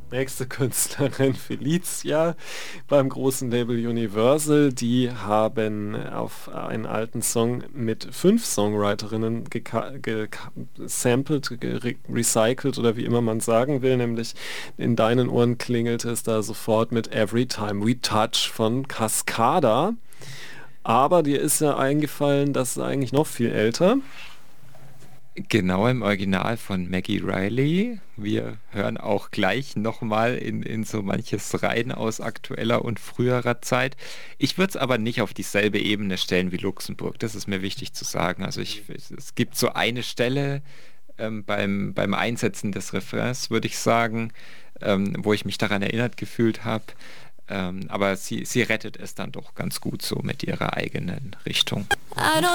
Nächste Künstlerin Felicia beim großen Label Universal. Die haben auf einen alten Song mit 5 Songwriterinnen gesampelt, recycelt oder wie immer man sagen will, nämlich in deinen Ohren klingelte es da sofort mit Every Time We Touch von Cascada. Aber dir ist ja eingefallen, das ist eigentlich noch viel älter. Genau im Original von Maggie Riley. Wir hören auch gleich nochmal in so manches rein aus aktueller und früherer Zeit. Ich würde es aber nicht auf dieselbe Ebene stellen wie Luxemburg. Das ist mir wichtig zu sagen. Es gibt so eine Stelle beim Einsetzen des Refrains, würde ich sagen, wo ich mich daran erinnert gefühlt habe. Aber sie rettet es dann doch ganz gut so mit ihrer eigenen Richtung. I don't